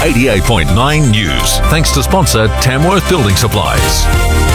88.9 News. Thanks to sponsor Tamworth Building Supplies.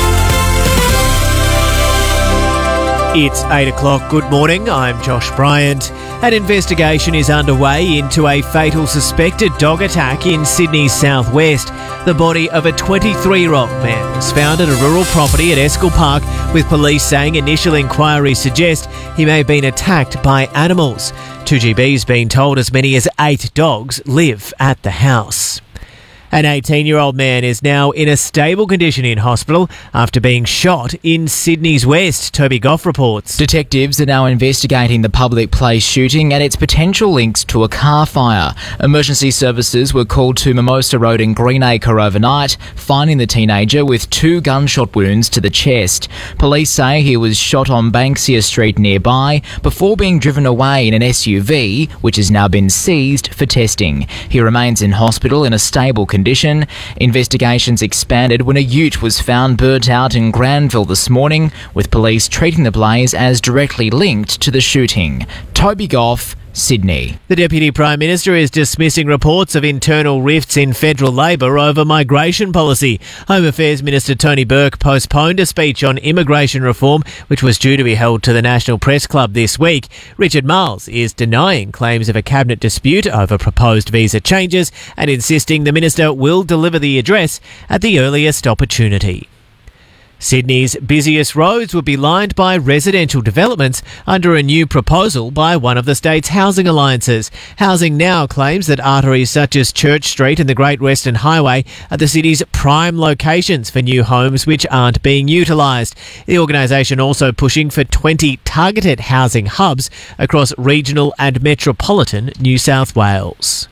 It's 8 o'clock. Good morning. I'm Josh Bryant. An investigation is underway into a fatal suspected dog attack in Sydney's southwest. The body of a 23-year-old man was found at a rural property at Eskill Park, with police saying initial inquiries suggest he may have been attacked by animals. 2GB's been told as many as 8 dogs live at the house. An 18-year-old man is now in a stable condition in hospital after being shot in Sydney's west, Toby Goff reports. Detectives are now investigating the public place shooting and its potential links to a car fire. Emergency services were called to Mimosa Road in Greenacre overnight, finding the teenager with 2 gunshot wounds to the chest. Police say he was shot on Banksia Street nearby before being driven away in an SUV, which has now been seized for testing. He remains in hospital in a stable condition. Investigations expanded when a ute was found burnt out in Granville this morning, with police treating the blaze as directly linked to the shooting. Toby Goff, Sydney. The Deputy Prime Minister is dismissing reports of internal rifts in federal Labor over migration policy. Home Affairs Minister Tony Burke postponed a speech on immigration reform, which was due to be held to the National Press Club this week. Richard Marles is denying claims of a cabinet dispute over proposed visa changes and insisting the minister will deliver the address at the earliest opportunity. Sydney's busiest roads will be lined by residential developments under a new proposal by one of the state's housing alliances. Housing Now claims that arteries such as Church Street and the Great Western Highway are the city's prime locations for new homes which aren't being utilised. The organisation also pushing for 20 targeted housing hubs across regional and metropolitan New South Wales.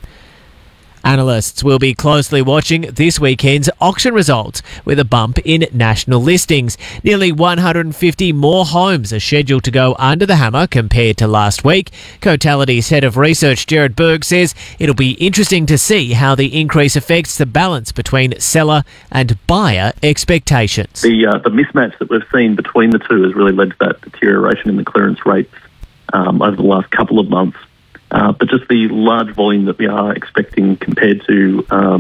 Analysts will be closely watching this weekend's auction results with a bump in national listings. Nearly 150 more homes are scheduled to go under the hammer compared to last week. Cotality's head of research, Jared Berg, says it'll be interesting to see how the increase affects the balance between seller and buyer expectations. The mismatch that we've seen between the two has really led to that deterioration in the clearance rates over the last couple of months. But just the large volume that we are expecting compared to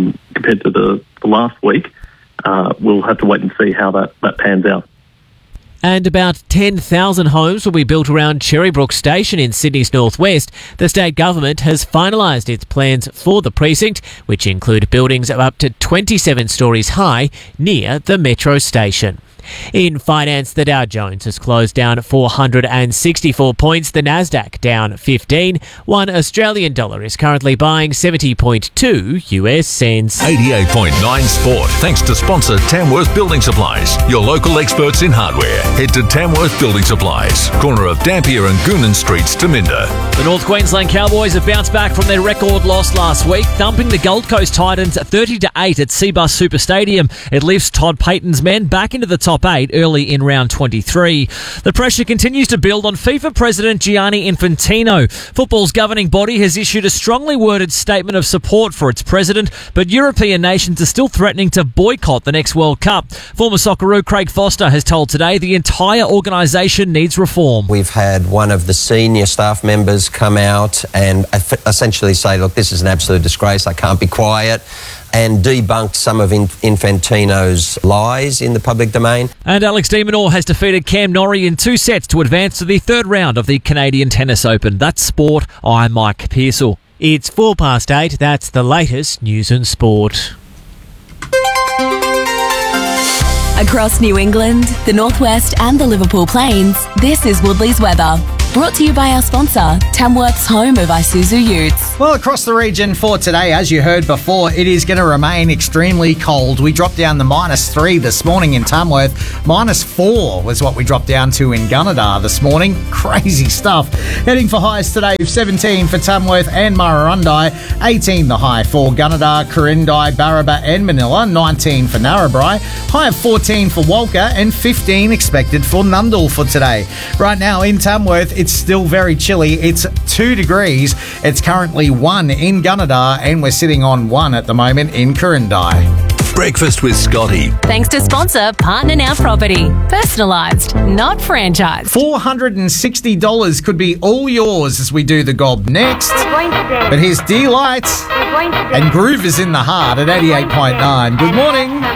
the last week, we'll have to wait and see how that pans out. And about 10,000 homes will be built around Cherrybrook Station in Sydney's northwest. The state government has finalised its plans for the precinct, which include buildings of up to 27 stories high near the metro station. In finance, the Dow Jones has closed down 464 points, the Nasdaq down 15. One Australian dollar is currently buying 70.2 US cents. 88.9 Sport. Thanks to sponsor Tamworth Building Supplies, your local experts in hardware. Head to Tamworth Building Supplies, corner of Dampier and Goonan Streets, Dominda. The North Queensland Cowboys have bounced back from their record loss last week, thumping the Gold Coast Titans 30-8 at Cbus Super Stadium. It lifts Todd Payton's men back into the top 8 early in round 23. The pressure continues to build on FIFA President Gianni Infantino. Football's governing body has issued a strongly worded statement of support for its president, but European nations are still threatening to boycott the next World Cup. Former Socceroo Craig Foster has told Today the entire organisation needs reform. We've had one of the senior staff members come out and essentially say, look, this is an absolute disgrace, I can't be quiet, and debunked some of Infantino's lies in the public domain. And Alex de Minaur has defeated Cam Norrie in 2 sets to advance to the third round of the Canadian Tennis Open. That's sport. I'm Mike Pearsall. It's 8:04. That's the latest news and sport. Across New England, the Northwest and the Liverpool Plains, this is Woodley's weather. Brought to you by our sponsor, Tamworth's home of Isuzu Utes. Well, across the region for today, as you heard before, it is going to remain extremely cold. We dropped down to -3 this morning in Tamworth. -4 was what we dropped down to in Gunnedah this morning. Crazy stuff. Heading for highs today of 17 for Tamworth and Murrurundi, 18 the high for Gunnedah, Corindi, Barraba and Manila, 19 for Narrabri, high of 14 for Walker and 15 expected for Nundle for today. Right now in Tamworth, it's still very chilly. It's 2 degrees. It's currently 1 in Gunnedah and we're sitting on 1 at the moment in Corindi. Breakfast with Scotty. Thanks to sponsor Partner Now Property. Personalised, not franchised. $460 could be all yours as we do the gob next. But here's Delight and Groove is in the Heart at 88.9. Good morning.